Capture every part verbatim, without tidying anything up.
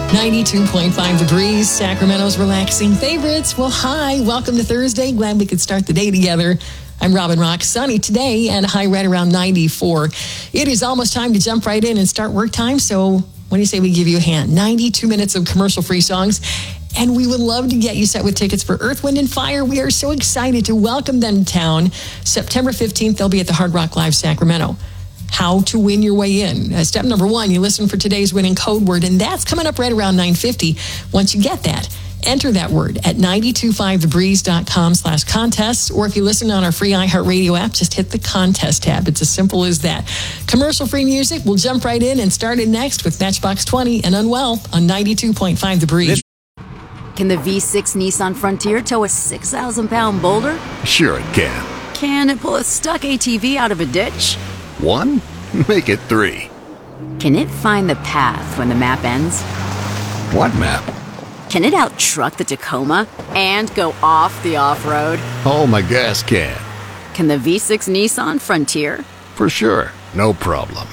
ninety-two point five degrees, Sacramento's relaxing favorites. Well, hi, welcome to Thursday. Glad we could start the day together. I'm Robin Rock. Sunny today and a high right around ninety-four. It is almost time to jump right in and start work time. So what do you say we give you a hand? ninety-two minutes of commercial-free songs. And we would love to get you set with tickets for Earth, Wind, and Fire. We are so excited to welcome them to town. September fifteenth, they'll be at the Hard Rock Live Sacramento. How to win your way in. Uh, step number one, you listen for today's winning code word, and that's coming up right around nine fifty. Once you get that, enter that word at nine two five the breeze dot com slash contest, or if you listen on our free iHeartRadio app, just hit the contest tab. It's as simple as that. Commercial-free music, we'll jump right in and start it next with Matchbox twenty and Unwell on ninety-two point five The Breeze. Can the V six Nissan Frontier tow a six thousand pound boulder? Sure it can. Can it pull a stuck A T V out of a ditch? One? Make it three. Can it find the path when the map ends? What map? Can it out-truck the Tacoma and go off the off-road? Oh, my gas can. Can the V six Nissan Frontier? For sure. No problem.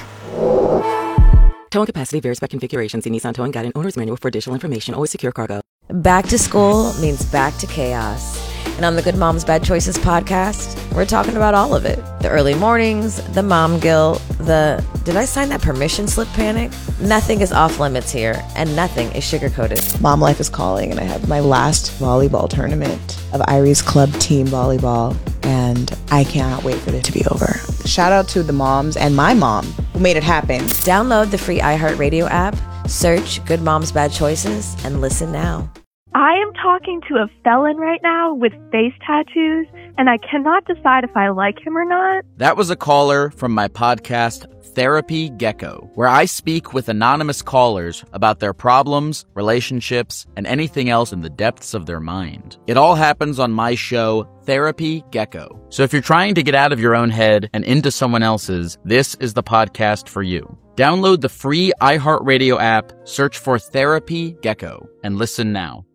Towing capacity varies by configuration. See Nissan Towing Guide and Owner's Manual for additional information. Always secure cargo. Back to school means back to chaos. And on the Good Moms Bad Choices podcast, we're talking about all of it. The early mornings, the mom guilt, the did I sign that permission slip panic? Nothing is off limits here, and nothing is sugar-coated. Mom life is calling, and I have my last volleyball tournament of Irie's Club Team Volleyball, and I cannot wait for it to be over. Shout out to the moms and my mom who made it happen. Download the free iHeartRadio app, search Good Moms Bad Choices, and listen now. I am talking to a felon right now with face tattoos, and I cannot decide if I like him or not. That was a caller from my podcast, Therapy Gecko, where I speak with anonymous callers about their problems, relationships, and anything else in the depths of their mind. It all happens on my show, Therapy Gecko. So if you're trying to get out of your own head and into someone else's, this is the podcast for you. Download the free iHeartRadio app, search for Therapy Gecko, and listen now.